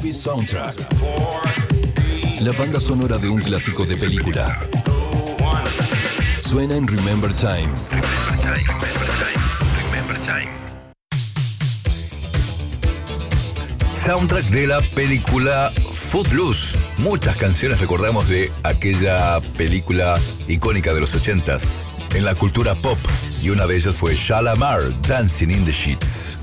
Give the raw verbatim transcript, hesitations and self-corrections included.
Movie Soundtrack. La banda sonora de un clásico de película. Suena en Remember Time. Remember Time, Remember Time, Remember Time. Soundtrack de la película Footloose. Muchas canciones recordamos de aquella película icónica de los ochentas en la cultura pop, y una de ellas fue Shalamar, Dancing in the Sheets.